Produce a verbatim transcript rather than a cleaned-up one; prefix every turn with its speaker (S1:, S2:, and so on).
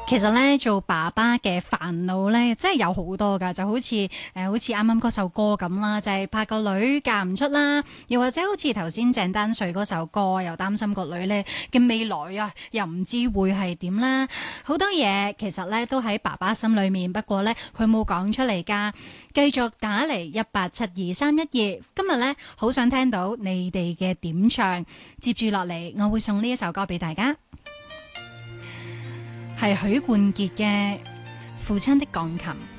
S1: 其實咧，做爸爸嘅煩惱咧，真係有好多噶，就好似誒、呃，好似啱啱嗰首歌咁啦，就係、是、怕個女嫁唔出啦，又或者好似頭先鄭丹瑞嗰首歌，又擔心個女咧嘅未來啊，又唔知會係點啦，好多嘢其實咧都喺爸爸心裏面，不過咧佢冇講出嚟噶。繼續打嚟一八七二三一二，今日咧好想聽到你哋嘅點唱，接住落嚟我會送呢一首歌俾大家。係許冠傑嘅《父親的鋼琴》。